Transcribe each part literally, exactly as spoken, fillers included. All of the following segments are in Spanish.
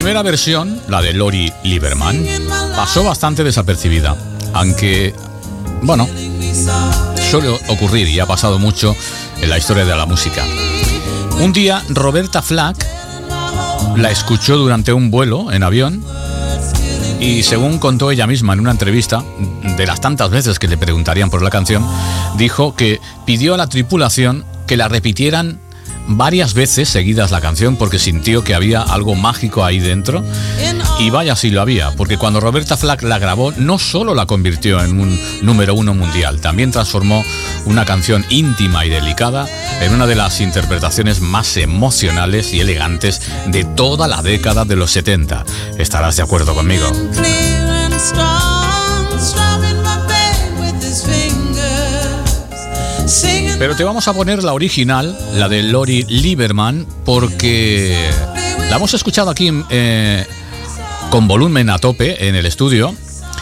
primera versión, la de Lori Lieberman, pasó bastante desapercibida, aunque, bueno, suele ocurrir y ha pasado mucho en la historia de la música. Un día, Roberta Flack la escuchó durante un vuelo en avión y, según contó ella misma en una entrevista, de las tantas veces que le preguntarían por la canción, dijo que pidió a la tripulación que la repitieran varias veces seguidas la canción porque sintió que había algo mágico ahí dentro. Y vaya si lo había, porque cuando Roberta Flack la grabó, no solo la convirtió en un número uno mundial, también transformó una canción íntima y delicada en una de las interpretaciones más emocionales y elegantes de toda la década de los setenta. Estarás de acuerdo conmigo. Pero te vamos a poner la original, la de Lori Lieberman, porque la hemos escuchado aquí eh, con volumen a tope en el estudio.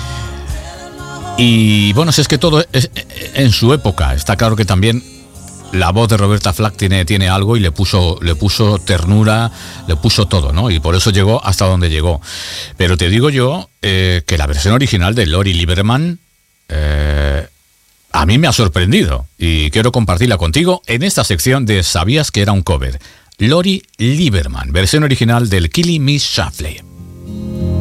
Y bueno, si es que todo es en su época. Está claro que también la voz de Roberta Flack tiene, tiene algo y le puso, le puso ternura, le puso todo, ¿no? Y por eso llegó hasta donde llegó. Pero te digo yo eh, que la versión original de Lori Lieberman Eh, a mí me ha sorprendido y quiero compartirla contigo en esta sección de ¿Sabías que era un cover? Lori Lieberman, versión original del Killing Me Softly.